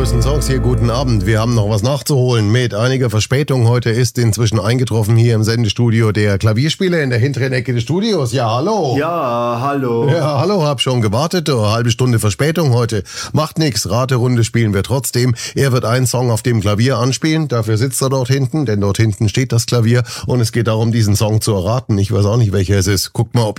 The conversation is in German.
größten Songs hier, guten Abend. Wir haben noch was nachzuholen mit einiger Verspätung. Heute ist inzwischen eingetroffen hier im Sendestudio der Klavierspieler in der hinteren Ecke des Studios. Ja, hallo. Ja, hallo. Ja, hallo, hab schon gewartet. Eine halbe Stunde Verspätung heute. Macht nix, Raterunde spielen wir trotzdem. Er wird einen Song auf dem Klavier anspielen. Dafür sitzt er dort hinten, denn dort hinten steht das Klavier. Und es geht darum, diesen Song zu erraten. Ich weiß auch nicht, welcher es ist. Guckt mal, ob